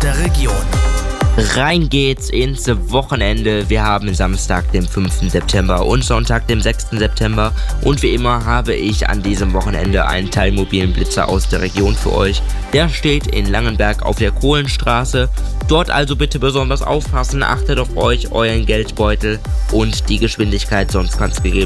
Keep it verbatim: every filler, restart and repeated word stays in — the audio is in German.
der Region. Rein geht's ins Wochenende. Wir haben Samstag, den fünften September und Sonntag, den sechsten September. Und wie immer habe ich an diesem Wochenende einen teilmobilen Blitzer aus der Region für euch. Der steht in Langenberg auf der Kohlenstraße. Dort also bitte besonders aufpassen, achtet auf euch, euren Geldbeutel und die Geschwindigkeit, sonst kann es gegeben